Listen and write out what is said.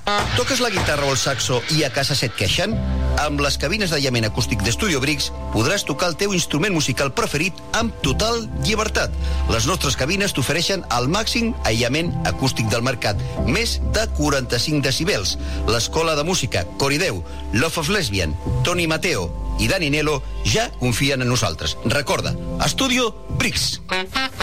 Toques la guitarra o el saxo i a casa se't queixen? Amb les cabines d'aïllament acústic d'Estudio Bricks podràs tocar el teu instrument musical preferit amb total llibertat. Les nostres cabines t'ofereixen el màxim aïllament acústic del mercat, més de 45 decibels. L'Escola de Música, Corideu, Love of Lesbian, Toni Mateo i Dani Nelo ja confien en nosaltres. Recorda, Estudio Bricks.